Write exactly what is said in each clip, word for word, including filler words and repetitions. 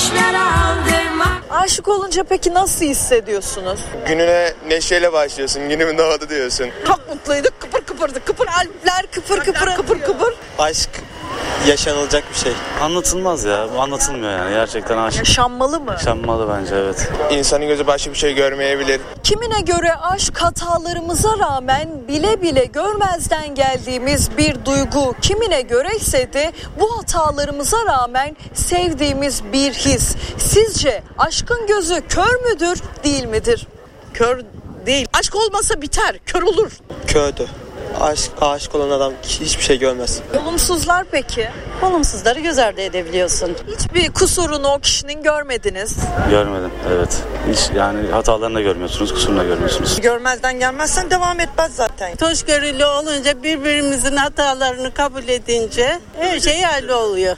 düşler aldırma. Aşık olunca peki nasıl hissediyorsunuz? Gününe neşeyle başlıyorsun. Günümün doğdu diyorsun. Çok mutluyduk. Kıpır kıpırdı. Kıpır alpler kıpır kıpır kıpır kıpır. Aşk yaşanılacak bir şey. Anlatılmaz ya. Bu anlatılmıyor yani. Gerçekten aşk. Yaşanmalı mı? Yaşanmalı bence, evet. İnsanın gözü başka bir şey görmeyebilir. Kimine göre aşk hatalarımıza rağmen bile bile görmezden geldiğimiz bir duygu. Kimine göre ise de bu hatalarımıza rağmen sevdiğimiz bir his. Sizce aşkın gözü kör müdür, değil midir? Kör değil. Aşk olmasa biter. Kör olur. Kördü. Aşk, aşık olan adam hiçbir şey görmez. Olumsuzlar peki? Olumsuzları göz ardı edebiliyorsun. Hiçbir kusurunu o kişinin görmediniz. Görmedim, evet. Hiç yani hatalarını da görmüyorsunuz, kusurunu da görmüyorsunuz. Görmezden gelmezsen devam etmez zaten. Hoşgörülü olunca, birbirimizin hatalarını kabul edince her şey halloluyor.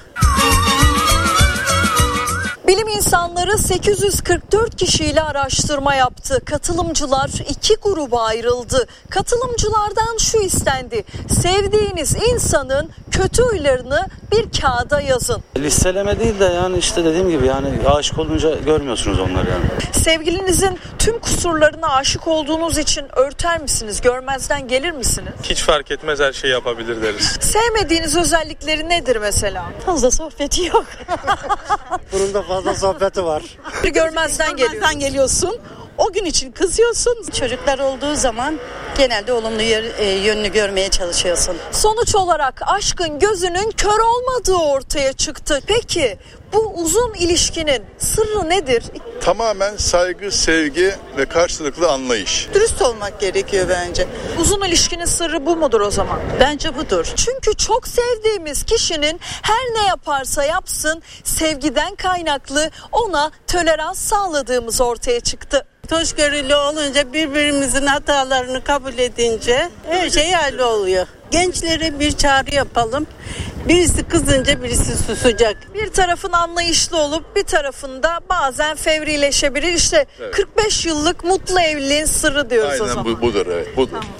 Bilim insanları sekiz yüz kırk dört kişiyle araştırma yaptı. Katılımcılar iki gruba ayrıldı. Katılımcılardan şu istendi: sevdiğiniz insanın kötü huylarını bir kağıda yazın. Listeleme değil de yani işte dediğim gibi yani aşık olunca görmüyorsunuz onları yani. Sevgilinizin tüm kusurlarına aşık olduğunuz için örter misiniz? Görmezden gelir misiniz? Hiç fark etmez, her şeyi yapabilir deriz. Sevmediğiniz özellikleri nedir mesela? Fazla sohbeti yok. Bunun da fazla sohbeti var. Görmezden geliyor. Görmezden geliyorsun. O gün için kızıyorsun. Çocuklar olduğu zaman genelde olumlu yönünü görmeye çalışıyorsun. Sonuç olarak aşkın gözünün kör olmadığı ortaya çıktı. Peki bu uzun ilişkinin sırrı nedir? Tamamen saygı, sevgi ve karşılıklı anlayış. Dürüst olmak gerekiyor bence. Uzun ilişkinin sırrı bu mudur o zaman? Bence budur. Çünkü çok sevdiğimiz kişinin her ne yaparsa yapsın sevgiden kaynaklı ona tolerans sağladığımız ortaya çıktı. Hoşgörülü olunca, birbirimizin hatalarını kabul edince her şey halloluyor. Gençlere bir çağrı yapalım. Birisi kızınca birisi susacak. Bir tarafın anlayışlı olup bir tarafında bazen fevrileşebilir. İşte Evet. kırk beş yıllık mutlu evliliğin sırrı diyoruz o Aynen zaman. bu, budur evet budur. Tamam.